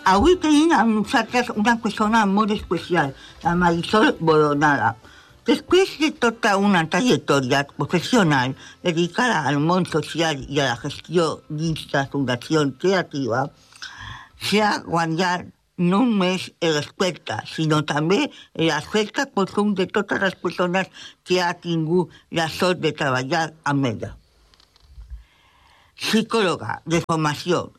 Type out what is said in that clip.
Avui tenim amb nosaltres una persona molt especial, la Marisol Boronada. Després de tota una trajectòria professional dedicada al món social i a la gestió dins de la Fundació Creativa, s'ha guanyat no només el respecte, sinó també l'afecte consum de totes les persones que ha tingut la sort de treballar amb ella. Psicòloga de formació,